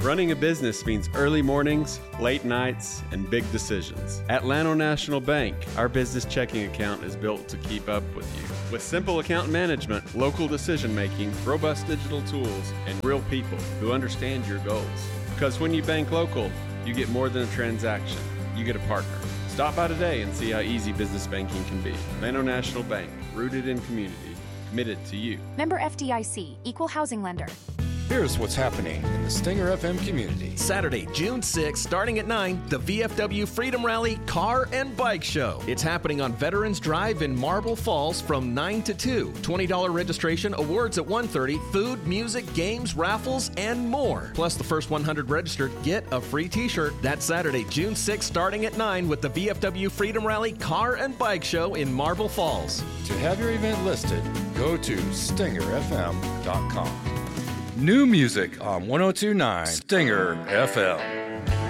Running a business means early mornings, late nights, and big decisions. At Llano National Bank, our business checking account is built to keep up with you. With simple account management, local decision making, robust digital tools, and real people who understand your goals. Because when you bank local, you get more than a transaction. You get a partner. Stop by today and see how easy business banking can be. Llano National Bank, rooted in community, committed to you. Member FDIC, Equal Housing Lender. Here's what's happening in the Stinger FM community. Saturday, June 6th, starting at 9, the VFW Freedom Rally Car and Bike Show. It's happening on Veterans Drive in Marble Falls from 9 to 2. $20 registration, awards at 1:30, food, music, games, raffles, and more. Plus, the first 100 registered get a free t-shirt. That's Saturday, June 6th, starting at 9 with the VFW Freedom Rally Car and Bike Show in Marble Falls. To have your event listed, go to stingerfm.com. New music on 102.9 Stinger FM.